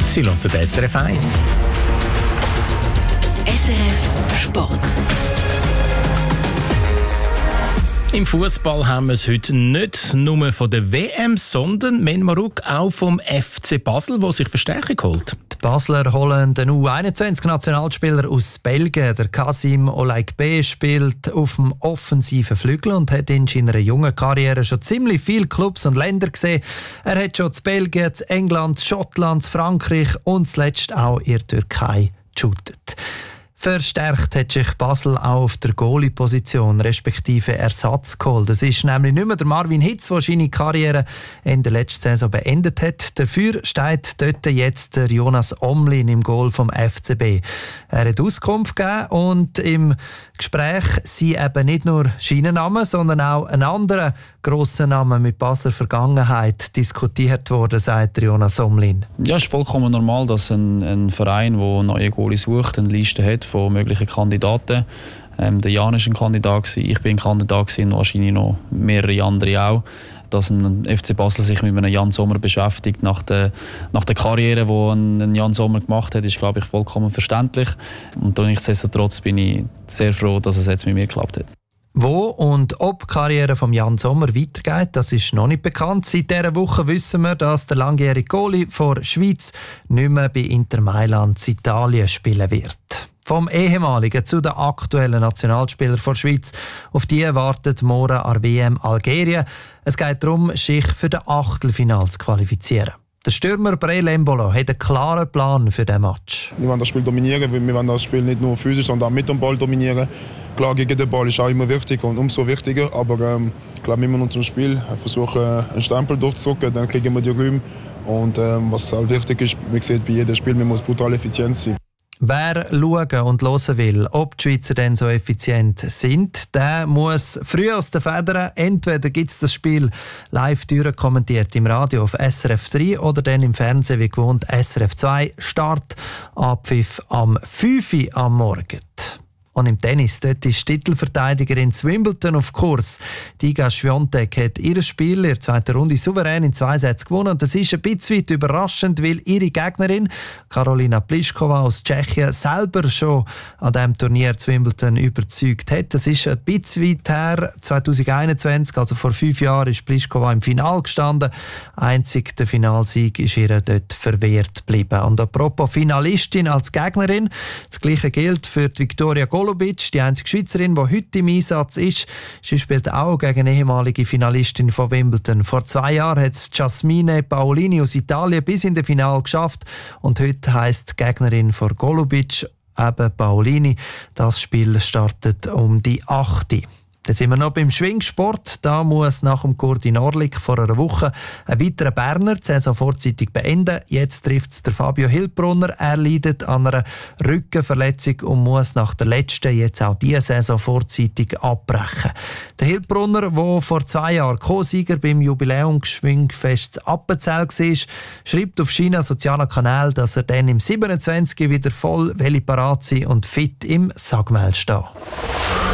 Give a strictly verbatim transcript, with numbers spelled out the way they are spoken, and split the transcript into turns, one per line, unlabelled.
Sie hören S R F eins.
S R F Sport.
Im Fußball haben wir es heute nicht nur von der W M, sondern Menmaruk auch vom F C Basel, der sich Verstärkung holt.
Die Basler holen den U einundzwanzig-Nationalspieler aus Belgien. Der Kasim Olaikbe spielt auf dem offensiven Flügel und hat in seiner jungen Karriere schon ziemlich viele Clubs und Länder gesehen. Er hat schon zu Belgien, zu England, zu Schottland, zu Frankreich und zuletzt auch in der Türkei geshootet. Verstärkt hat sich Basel auch auf der Goalie-Position respektive Ersatz geholt. Es ist nämlich nicht mehr der Marvin Hitz, der seine Karriere in der letzten Saison beendet hat. Dafür steht dort jetzt der Jonas Omlin im Goal vom F C B. Er hat Auskunft gegeben und im Gespräch sind eben nicht nur seine Namen, sondern auch ein anderer grosser Name mit Basler Vergangenheit diskutiert worden, sagt Jonas Omlin.
Ja, es ist vollkommen normal, dass ein, ein Verein, der neue Goalie sucht, eine Liste hat von möglichen Kandidaten. Ähm, der Jan war ein Kandidat, ich bin ein Kandidat und wahrscheinlich noch mehrere andere auch. Dass ein F C Basel sich mit einem Jan Sommer beschäftigt nach der, nach der Karriere, die ein, ein Jan Sommer gemacht hat, ist, glaube ich, vollkommen verständlich. Und nichtsdestotrotz bin ich sehr froh, dass es jetzt mit mir geklappt hat.
Wo und ob die Karriere von Jan Sommer weitergeht, das ist noch nicht bekannt. Seit dieser Woche wissen wir, dass der langjährige Goalie von Schweiz nicht mehr bei Inter Mailand in Italien spielen wird. Vom ehemaligen zu den aktuellen Nationalspieler der Schweiz. Auf die wartet morgen an der W M Algerien. Es geht darum, sich für das Achtelfinale zu qualifizieren. Der Stürmer Breel Embolo hat einen klaren Plan für diesen Match.
Wir wollen das Spiel dominieren, wir wollen das Spiel nicht nur physisch, sondern auch mit dem Ball dominieren. Klar, gegen den Ball ist auch immer wichtig und umso wichtiger, aber ähm, klar, wir müssen unser Spiel versuchen, einen Stempel durchzudrücken, dann kriegen wir die Räume. Und ähm, was auch wichtig ist, man sieht bei jedem Spiel, man muss brutal effizient sein.
Wer schauen und hören will, ob die Schweizer denn so effizient sind, der muss früh aus den Federn. Entweder gibt es das Spiel live kommentiert im Radio auf S R F drei oder dann im Fernsehen wie gewohnt S R F zwei. Start Abpfiff am fünf Uhr am Morgen. Und im Tennis, dort ist die Titelverteidigerin Wimbledon auf Kurs. Die Iga Swiatek hat ihr Spiel in der zweiten Runde souverän in zwei Sätzen gewonnen. Und das ist ein bisschen überraschend, weil ihre Gegnerin Karolina Pliskova aus Tschechien selber schon an diesem Turnier zu Wimbledon überzeugt hat. Das ist ein bisschen her, zwanzig einundzwanzig, also vor fünf Jahren, ist Pliskova im Finale gestanden. Einzig der Finalsieg ist ihr dort verwehrt geblieben. Und apropos Finalistin als Gegnerin, das Gleiche gilt für die Viktoria Golubic, die einzige Schweizerin, die heute im Einsatz ist. Sie spielt auch gegen eine ehemalige Finalistin von Wimbledon. Vor zwei Jahren hat es Jasmine Paolini aus Italien bis in das Finale geschafft. Und heute heisst die Gegnerin von Golubic eben Paolini. Das Spiel startet um die achte. Dann sind wir noch beim Schwingsport. Da muss nach dem Kurdi Norlik vor einer Woche ein weiterer Berner die Saison vorzeitig beenden. Jetzt trifft es der Fabio Hilbrunner. Er leidet an einer Rückenverletzung und muss nach der letzten jetzt auch diese Saison vorzeitig abbrechen. Der Hilbrunner, der vor zwei Jahren Co-Sieger beim Jubiläumsschwingfest Appenzell war, schreibt auf seinen sozialen Kanal, dass er dann im siebenundzwanzig wieder voll parat sein und fit im Sagmel stehen.